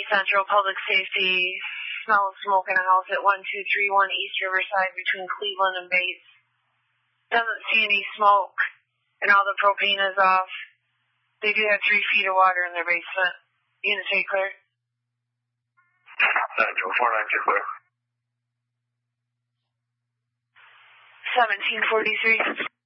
Central Public Safety. Smell of smoke in a house at 1231 East Riverside between Cleveland and Bates. Doesn't see any smoke, and all the propane is off. They do have 3 feet of water in their basement. Unit stay clear. Central 492 clear. 1743.